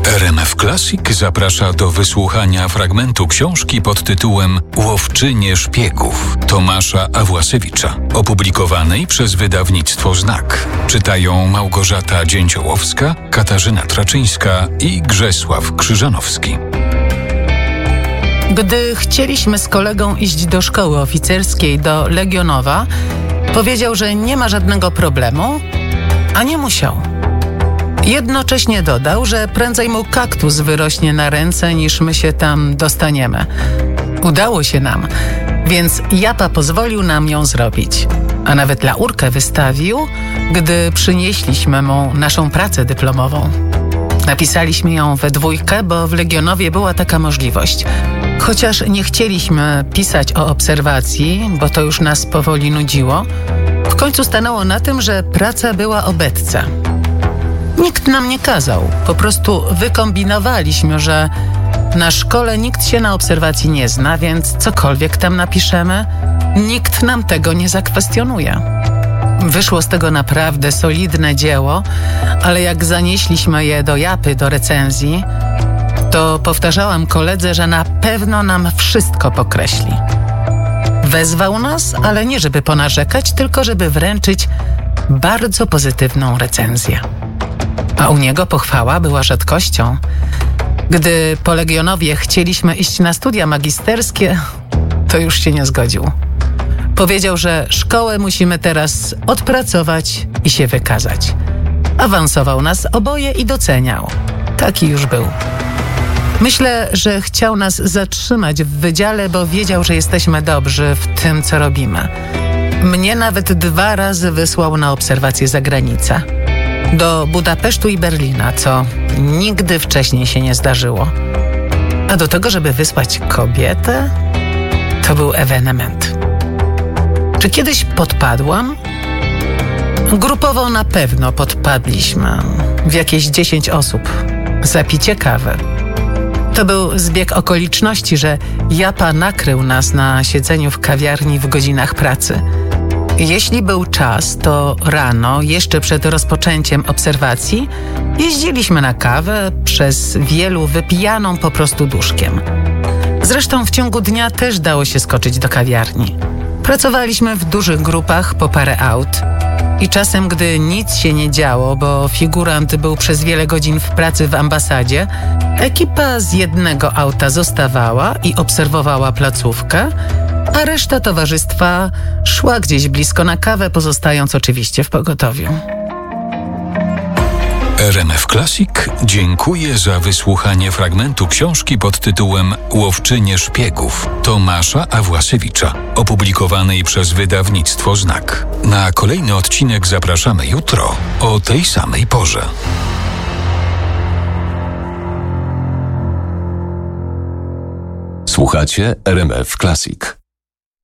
RMF Classic zaprasza do wysłuchania fragmentu książki pod tytułem Łowczynie szpiegów Tomasza Awłasiewicza, opublikowanej przez wydawnictwo Znak. Czytają Małgorzata Dzięciołowska, Katarzyna Traczyńska i Grzesław Krzyżanowski. Gdy chcieliśmy z kolegą iść do szkoły oficerskiej do Legionowa, powiedział, że nie ma żadnego problemu, a nie musiał. Jednocześnie dodał, że prędzej mu kaktus wyrośnie na ręce, niż my się tam dostaniemy. Udało się nam, więc Japa pozwolił nam ją zrobić. A nawet laurkę wystawił, gdy przynieśliśmy mu naszą pracę dyplomową. Napisaliśmy ją we dwójkę, bo w Legionowie była taka możliwość. Chociaż nie chcieliśmy pisać o obserwacji, bo to już nas powoli nudziło, w końcu stanęło na tym, że praca była o Betce. Nikt nam nie kazał, po prostu wykombinowaliśmy, że na szkole nikt się na obserwacji nie zna, więc cokolwiek tam napiszemy, nikt nam tego nie zakwestionuje. Wyszło z tego naprawdę solidne dzieło, ale jak zanieśliśmy je do Japy, do recenzji, to powtarzałam koledze, że na pewno nam wszystko pokreśli. Wezwał nas, ale nie żeby ponarzekać, tylko żeby wręczyć bardzo pozytywną recenzję. A u niego pochwała była rzadkością. Gdy po Legionowie chcieliśmy iść na studia magisterskie, to już się nie zgodził. Powiedział, że szkołę musimy teraz odpracować i się wykazać. Awansował nas oboje i doceniał. Taki już był. Myślę, że chciał nas zatrzymać w wydziale, bo wiedział, że jesteśmy dobrzy w tym, co robimy. Mnie nawet 2 razy wysłał na obserwację za granicę. Do Budapesztu i Berlina, co nigdy wcześniej się nie zdarzyło. A do tego, żeby wysłać kobietę, to był ewenement. Czy kiedyś podpadłam? Grupowo na pewno podpadliśmy. W jakieś 10 osób. Za picie kawy. To był zbieg okoliczności, że Japa nakrył nas na siedzeniu w kawiarni w godzinach pracy. Jeśli był czas, to rano, jeszcze przed rozpoczęciem obserwacji, jeździliśmy na kawę, przez wielu wypijaną po prostu duszkiem. Zresztą w ciągu dnia też dało się skoczyć do kawiarni. Pracowaliśmy w dużych grupach po parę aut i czasem, gdy nic się nie działo, bo figurant był przez wiele godzin w pracy w ambasadzie, ekipa z jednego auta zostawała i obserwowała placówkę, a reszta towarzystwa szła gdzieś blisko na kawę, pozostając oczywiście w pogotowiu. RMF Classic dziękuję za wysłuchanie fragmentu książki pod tytułem Łowczynie szpiegów Tomasza Awłasiewicza, opublikowanej przez wydawnictwo Znak. Na kolejny odcinek zapraszamy jutro o tej samej porze. Słuchacie RMF Classic.